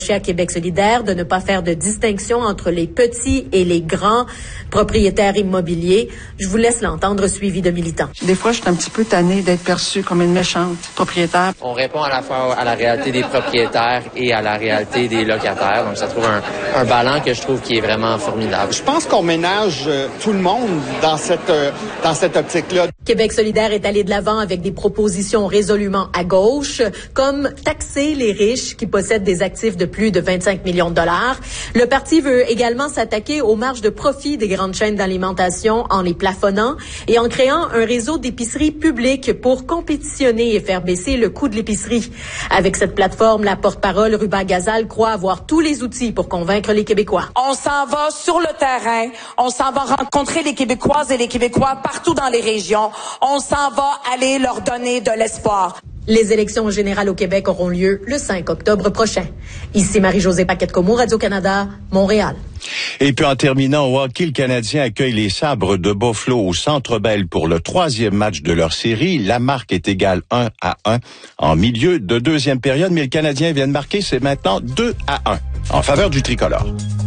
à Québec solidaire de ne pas faire de distinction entre les petits et les grands propriétaires immobiliers. Je vous laisse l'entendre, suivi de militants. Des fois, je suis un petit peu tannée d'être perçue comme une méchante propriétaire. On répond à la fois à la réalité des propriétaires et à la réalité des locataires. Donc, ça trouve un ballon que je trouve qui est vraiment formidable. Je pense qu'on ménage tout le monde dans cette optique-là. Québec solidaire est allé de l'avant avec des propositions résolument à gauche, comme taxer les riches qui possèdent des actifs de plus de 25 millions de dollars. Le parti veut également s'attaquer aux marges de profit des grandes chaînes d'alimentation en les plafonnant et en créant un réseau d'épiceries publiques pour compétitionner et faire baisser le coût de l'épicerie. Avec cette plateforme, la porte-parole Ruba Gazal croit avoir tous les outils pour convaincre les Québécois. On s'en va sur le terrain, on s'en va rencontrer les Québécoises et les Québécois partout dans les régions. On s'en va aller leur donner de l'espoir. Les élections générales au Québec auront lieu le 5 octobre prochain. Ici Marie-Josée Paquette-Comeau, Radio-Canada, Montréal. Et puis en terminant au hockey, le Canadien accueille les Sabres de Buffalo au Centre Bell pour le 3e match de leur série. La marque est égale 1-1 en milieu de deuxième période, mais le Canadien vient de marquer, c'est maintenant 2-1 en faveur du tricolore.